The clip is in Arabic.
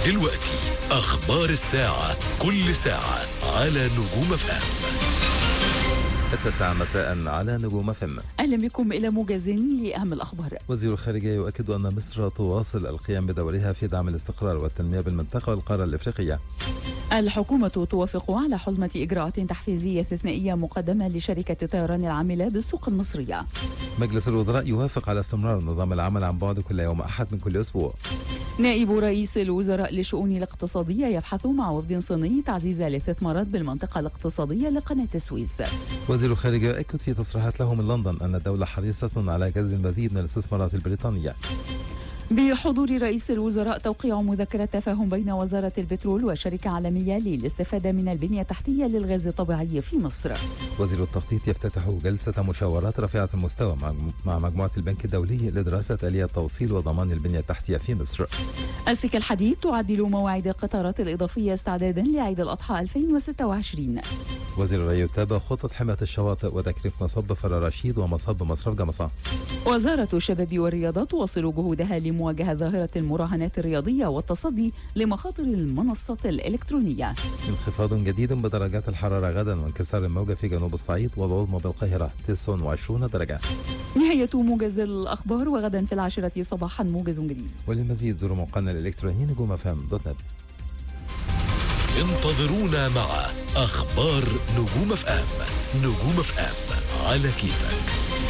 دلوقتي أخبار الساعة، كل ساعة على نجوم FM. 9 مساء على نجوم FM. أهلا بكم إلى موجز لأهم الأخبار. وزير الخارجية يؤكد أن مصر تواصل القيام بدورها في دعم الاستقرار والتنمية بالمنطقة والقارة الإفريقية. الحكومة توافق على حزمة إجراءات تحفيزية استثنائية مقدمة لشركة الطيران العاملة بالسوق المصرية. مجلس الوزراء يوافق على استمرار نظام العمل عن بعد كل يوم أحد من كل أسبوع. نائب رئيس الوزراء للشؤون الاقتصادية يبحث مع وفد صيني تعزيز الاستثمارات بالمنطقة الاقتصادية لقناة السويس. وزير الخارجية يؤكد في تصريحات له من لندن أن الدولة حريصة على جذب المزيد من الاستثمارات البريطانية. بحضور رئيس الوزراء توقيع مذكرة تفاهم بين وزارة البترول وشركة عالمية للاستفادة من البنية التحتية للغاز الطبيعي في مصر. وزير التخطيط يفتتح جلسة مشاورات رفيعة المستوى مع مجموعة البنك الدولي لدراسة آلية توصيل وضمان البنية التحتية في مصر. السكة الحديد تعدل مواعيد القطارات الإضافية استعدادا لعيد الأضحى 2026. وزير الري يتابع خطة حماية الشواطئ وتكريم مصب فرا رشيد ومصب مصرف جمصة. وزارة الشباب والرياضة تواصل جهودها لمواجهة ظاهرة المراهنات الرياضية والتصدي لمخاطر المنصات الإلكترونية. انخفاض جديد بدرجات الحرارة غدا وانكسار الموجة في جنوب الصعيد والعظمى بالقاهرة 29 درجة. نهاية موجز الأخبار، وغدا في 10 صباحا موجز جديد. وللمزيد زوروا موقعنا الإلكتروني نجوم FM.net. انتظرونا مع أخبار نجوم FM. نجوم FM على كيفك.